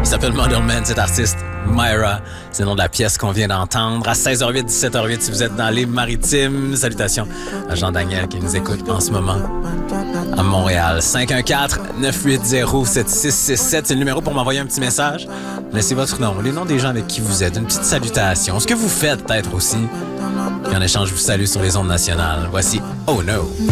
s'appelle Model Man, cet artiste. Myra, c'est le nom de la pièce qu'on vient d'entendre. À 16h08, 17h08, si vous êtes dans les maritimes. Salutations à Jean-Daniel qui nous écoute en ce moment à Montréal. 514-980-7667, c'est le numéro pour m'envoyer un petit message. Laissez votre nom, les noms des gens avec qui vous êtes, une petite salutation. Ce que vous faites peut-être aussi. Et en échange, je vous salue sur les ondes nationales. Voici Oh No!